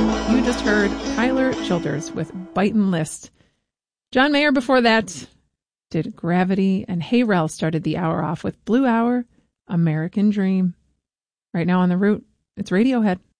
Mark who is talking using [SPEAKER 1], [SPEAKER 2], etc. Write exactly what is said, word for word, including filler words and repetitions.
[SPEAKER 1] You just heard Tyler Childers with Bitin' List. John Mayer before that did Gravity, and Hey Rel started the hour off with Blue Hour, American Dream. Right now on the route, it's Radiohead.